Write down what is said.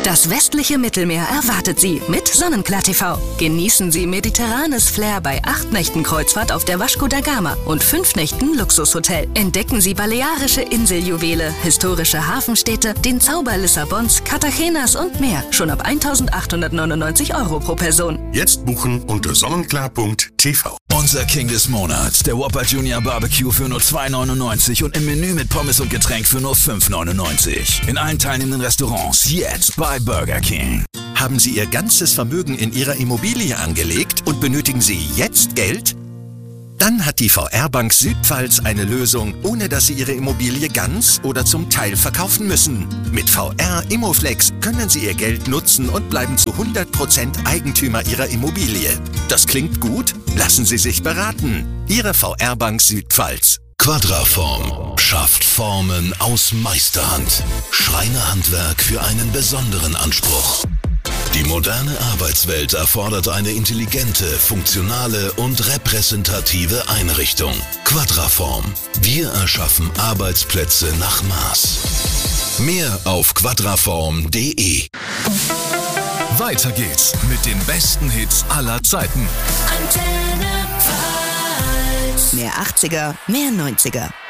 Das westliche Mittelmeer erwartet Sie mit Sonnenklar TV. Genießen Sie mediterranes Flair bei 8 Nächten Kreuzfahrt auf der Vasco da Gama und 5 Nächten Luxushotel. Entdecken Sie balearische Inseljuwele, historische Hafenstädte, den Zauber Lissabons, Cartagenas und mehr. Schon ab 1.899 € pro Person. Jetzt buchen unter sonnenklar.tv. Unser King des Monats, der Whopper Junior Barbecue für nur 2,99 und im Menü mit Pommes und Getränk für nur 5,99. In allen teilnehmenden Restaurants jetzt bei Burger King. Haben Sie Ihr ganzes Vermögen in Ihrer Immobilie angelegt und benötigen Sie jetzt Geld? Dann hat die VR Bank Südpfalz eine Lösung, ohne dass Sie Ihre Immobilie ganz oder zum Teil verkaufen müssen. Mit VR Immoflex können Sie Ihr Geld nutzen und bleiben zu 100% Eigentümer Ihrer Immobilie. Das klingt gut? Lassen Sie sich beraten. Ihre VR Bank Südpfalz. Quadraform schafft Formen aus Meisterhand. Schreinerhandwerk für einen besonderen Anspruch. Die moderne Arbeitswelt erfordert eine intelligente, funktionale und repräsentative Einrichtung. Quadraform. Wir erschaffen Arbeitsplätze nach Maß. Mehr auf quadraform.de. Weiter geht's mit den besten Hits aller Zeiten. Mehr 80er, mehr 90er.